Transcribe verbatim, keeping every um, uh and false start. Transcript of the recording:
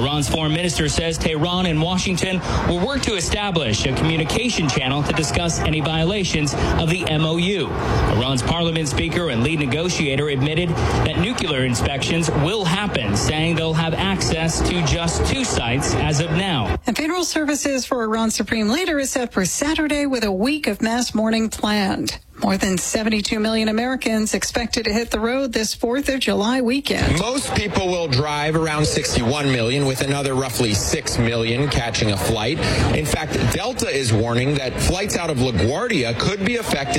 Iran's foreign minister says Tehran and Washington will work to establish a communication channel to discuss any violations of the M O U. Iran's parliament speaker and lead negotiator admitted that nuclear inspections will happen, saying they'll have access to just two sites as of now. And funeral services for Iran's supreme leader is set for Saturday with a week of mass mourning planned. More than seventy-two million Americans expected to hit the road this fourth of July weekend. Most people will drive, around sixty-one million, with another roughly six million catching a flight. In fact, Delta is warning that flights out of LaGuardia could be affected